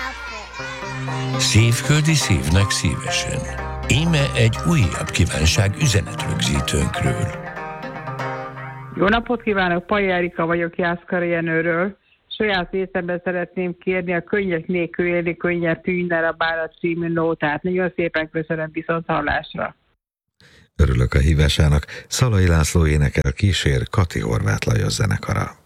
Szívföldi szívnek szívesen. Íme egy újabb kívánság üzenetrögzítőnkről. Jó napot kívánok, Paj Erika vagyok Jászkar Jenőről. Saját részemben szeretném kérni a Könnyek nélkül élni, könnyebb tűnne a bánat című nótát. Nagyon szépen köszönöm, viszont hallásra. Örülök a hívásának. Szalai László énekel, kísér Kati Horváth Lajos zenekara.